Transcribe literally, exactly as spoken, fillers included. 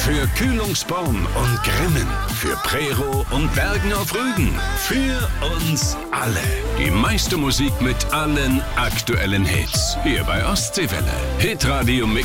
Für Kühlungsborn und Grimmen. Für Prero und Bergen auf Rügen. Für uns alle. Die meiste Musik mit allen aktuellen Hits. Hier bei Ostseewelle. Hitradio Mix.